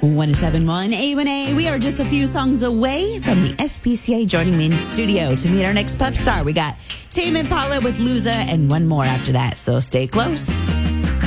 1071 A1A. We are just a few songs away from the SPCA joining me in studio to meet our next pop star. We got Tame Impala with Luza and one more after that, so stay close.